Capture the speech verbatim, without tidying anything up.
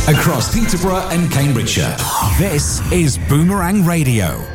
across Peterborough and Cambridgeshire. This is Boomerang Radio.